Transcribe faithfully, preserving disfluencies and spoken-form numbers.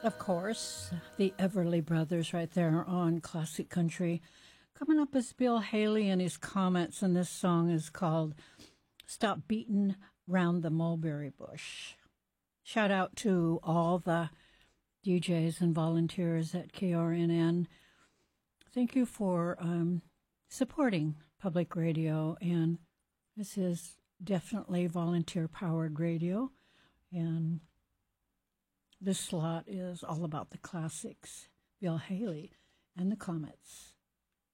Of course, the Everly Brothers right there on Classic Country. Coming up is Bill Haley and his comments, and this song is called Stop Beatin' Round the Mulberry Bush. Shout out to all the D Js and volunteers at K R N N. Thank you for um, supporting public radio, and this is definitely volunteer-powered radio, and this slot is all about the classics. Bill Haley and the Comets.